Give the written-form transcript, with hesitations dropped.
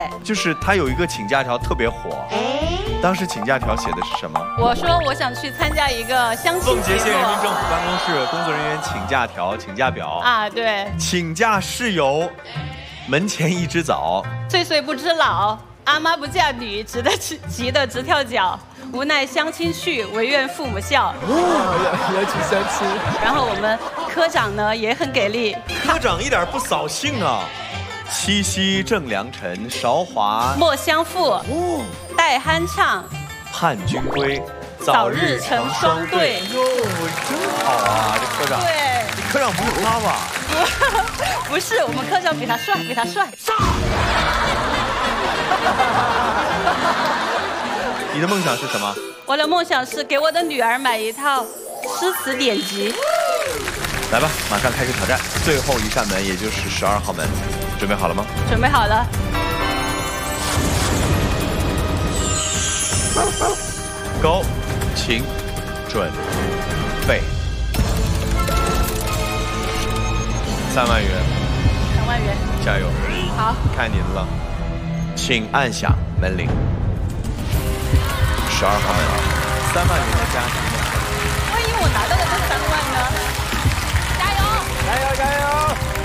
就是他有一个请假条特别火，当时请假条写的是什么？ 我说我想去参加一个相亲奉节县人民政府办公室工作人员请假条、请假表啊，对， 请假事由：门前一只枣， 岁岁不知老，阿妈不嫁女，急得直跳脚。无奈相亲去，唯愿父母孝。 要去相亲。 然后我们科长呢也很给力， 科长一点不扫兴啊。七夕正良辰，韶华莫相负。待酣畅， 盼君归， 早日成双对。 哟，真好啊，这科长。 对， 科长不是他吧？ 不是，我们科长比他帅，比他帅。 你的梦想是什么？ 我的梦想是给我的女儿买一套诗词典籍。 来吧，马上开始挑战，最后一扇门，也就是12号门，准备好了吗？ 准备好了。 Go， 请准备。3万元。 3万元。 加油！ 好， 看你的了，请按响门铃。12号门，3万元的加成。 万一我拿到的这3万呢？加油！ 加油！加油！